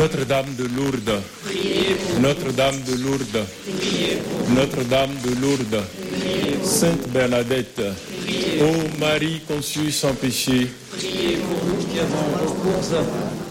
Notre-Dame de Lourdes, Notre-Dame de Lourdes, Notre-Dame de Lourdes, Sainte Bernadette, ô Marie conçue sans péché, priez pour nous qui avons recours à vous.